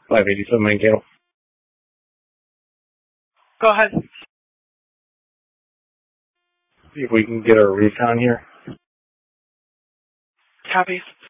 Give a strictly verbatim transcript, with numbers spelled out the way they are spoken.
five eighty-seven Mankato. Go ahead. See if we can get a recon here. Copy.